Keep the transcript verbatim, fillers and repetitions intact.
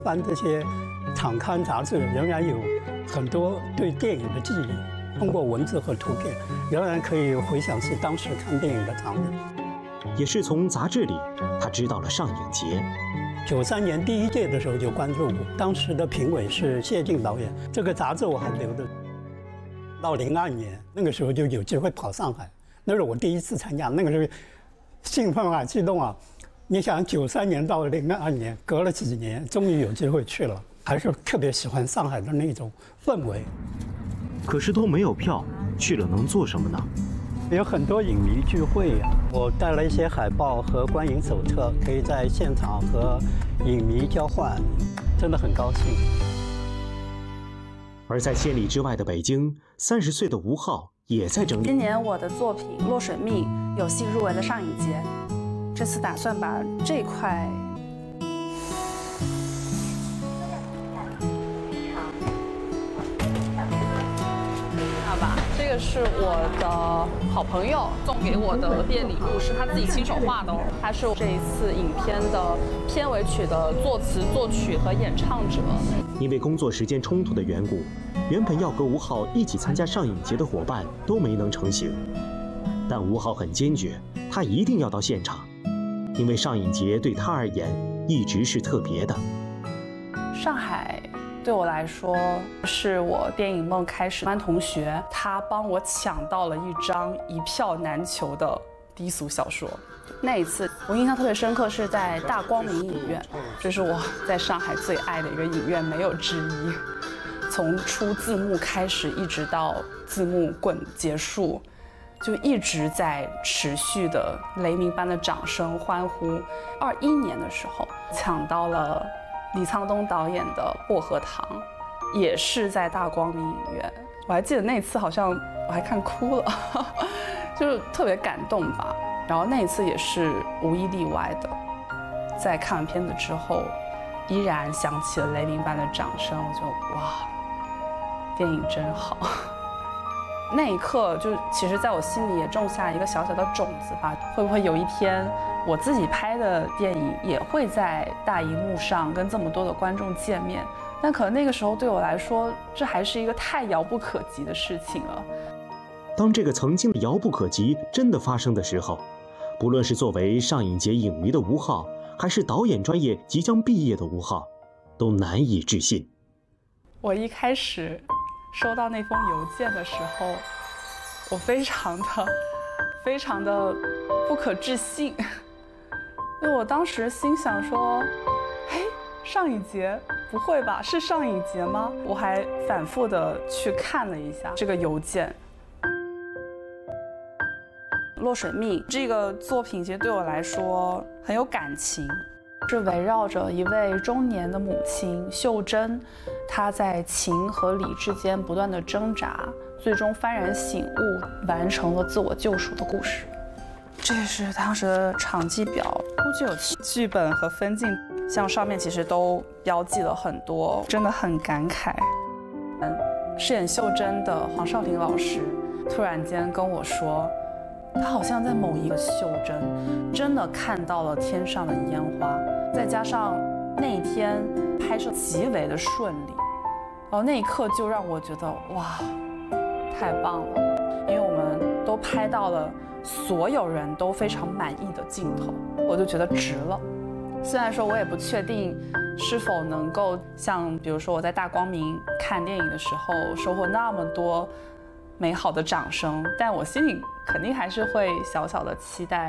翻这些场刊杂志，仍然有很多对电影的记忆，通过文字和图片，仍然可以回想起当时看电影的场景。 也是从杂志里，他知道了上影节。 九三年第一届的时候就关注过，当时的评委是谢晋导演，这个杂志我还留着。到零二年那个时候就有机会跑上海，那是我第一次参加，那个时候兴奋啊，激动啊。你想，九三年到零二年，隔了几年，终于有机会去了，还是特别喜欢上海的那种氛围。 可是都没有票，去了能做什么呢？ 有很多影迷聚会呀、啊，我带了一些海报和观影手册，可以在现场和影迷交换，真的很高兴。 而在千里之外的北京，三十岁的吴昊也在整理。 今年我的作品《落水蜜》有幸入围了上影节，这次打算把这块。 这个是我的好朋友送给我的毕业礼物，是他自己亲手画的哦。他是这一次影片的片尾曲的作词、作曲和演唱者。 因为工作时间冲突的缘故，原本要和吴昊一起参加上影节的伙伴都没能成行。但吴昊很坚决，他一定要到现场，因为上影节对他而言一直是特别的。 上海。对我来说，是我电影梦开始。班同学他帮我抢到了一张一票难求的低俗小说。那一次我印象特别深刻，是在大光明影院，这是我在上海最爱的一个影院，没有之一。从出字幕开始，一直到字幕滚结束，就一直在持续的雷鸣般的掌声欢呼。二一年的时候，抢到了李沧东导演的《薄荷糖》，也是在大光明影院。我还记得那次好像我还看哭了，就是特别感动吧。然后那一次也是无一例外的，在看完片子之后，依然响起了雷鸣般的掌声。我就哇，电影真好。那一刻就其实在我心里也种下一个小小的种子吧，会不会有一天我自己拍的电影也会在大荧幕上跟这么多的观众见面？但可能那个时候对我来说，这还是一个太遥不可及的事情了。 当这个曾经遥不可及真的发生的时候，不论是作为上影节影迷的吴昊，还是导演专业即将毕业的吴昊，都难以置信。 我一开始收到那封邮件的时候，我非常的非常的不可置信，因为我当时心想说，嘿，上影节不会吧？是上影节吗？我还反复的去看了一下这个邮件。《落水蜜》这个作品其实对我来说很有感情，是围绕着一位中年的母亲秀珍，她在情和理之间不断的挣扎，最终幡然醒悟，完成了自我救赎的故事。这是当时的场记表，估计有剧本和分镜，像上面其实都标记了很多，真的很感慨。嗯，饰演秀珍的黄少廷老师突然间跟我说，他好像在某一个秀珍真的看到了天上的烟花，再加上那一天拍摄极为的顺利，然后那一刻就让我觉得哇，太棒了，因为我们都拍到了所有人都非常满意的镜头，我就觉得值了。虽然说我也不确定是否能够像比如说我在大光明看电影的时候收获那么多美好的掌声，但我心里肯定还是会小小的期待